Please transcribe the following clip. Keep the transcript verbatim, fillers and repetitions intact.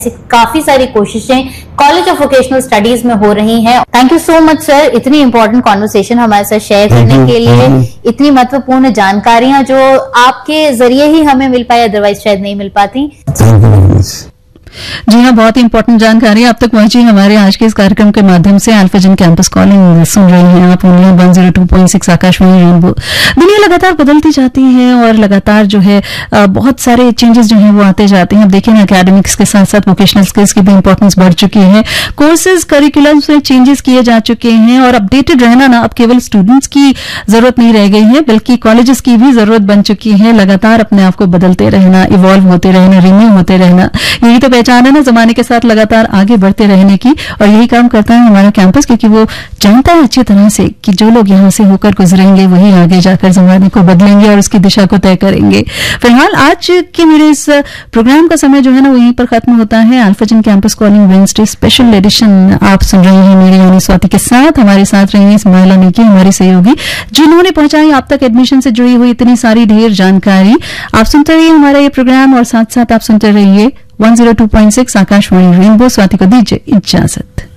काफी सारी कोशिशें कॉलेज ऑफ वोकेशनल स्टडीज में हो रही हैं। Thank you so much sir, इतनी इंपॉर्टेंट कॉन्वर्सेशन हमारे साथ शेयर करने के लिए, इतनी महत्वपूर्ण जानकारियां जो आपके जरिए ही हमें मिल पाई, अदरवाइज शायद नहीं मिल पाती। Thank you very much. जी हाँ, बहुत ही इंपॉर्टेंट जानकारी आप तक पहुंची हमारे आज के इस कार्यक्रम के माध्यम से। अल्फाजन कैंपस कॉलिंग सुन रहे हैं आप, only one zero two point six Akashvani rainbow. दुनिया लगातार बदलती जाती है और लगातार जो है बहुत सारे चेंजेस जो हैं वो आते जाते हैं। अब देखिए ना, एकेडमिक्स के साथ साथ वोकेशनल स्किल्स की भी इंपॉर्टेंस बढ़ चुकी है। कोर्सेज करिकुलम्स में चेंजेस किए जा चुके हैं और अपडेटेड रहना ना अब केवल स्टूडेंट्स की जरूरत नहीं रह गई है, बल्कि कॉलेजेस की भी जरूरत बन चुकी है। लगातार अपने आप को बदलते रहना, इवॉल्व होते रहना, रिन्यू होते रहना, यही तो पहचान है ना जमाने के साथ लगातार आगे बढ़ते रहने की। और यही काम करता है हमारा कैंपस, क्योंकि वो जानता है अच्छी तरह से कि जो लोग यहाँ से होकर गुजरेंगे वही आगे जाकर जमाने को बदलेंगे और उसकी दिशा को तय करेंगे। फिलहाल आज के मेरे इस प्रोग्राम का समय जो है ना वो यहीं पर खत्म होता है। अल्फाजन campus calling Wednesday special edition आप सुन रहे हैं मेरी यानी स्वाति के साथ। हमारे साथ रही महिला निकी, हमारी सहयोगी, जिन्होंने पहुंचाई आप तक एडमिशन से जुड़ी हुई इतनी सारी ढेर जानकारी। आप सुनते रहिए हमारा ये प्रोग्राम और साथ साथ आप सुनते रहिए one zero two point six Akashvani rainbow. Swati को दीजिए इजाजत।